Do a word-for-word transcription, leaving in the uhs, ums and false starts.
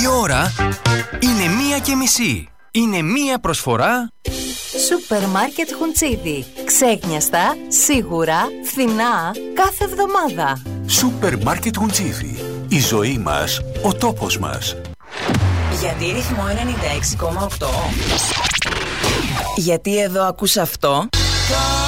Η ώρα είναι μία και μισή. Είναι μία προσφορά Σούπερ Μάρκετ Χουντσίδι. Ξέχνιαστα, σίγουρα, φθηνά, κάθε εβδομάδα. Σούπερ Μάρκετ Χουντσίδι. Η ζωή μας, ο τόπος μας. Γιατί ρυθμό ενενήντα έξι κόμμα οκτώ. Γιατί εδώ ακούς αυτό.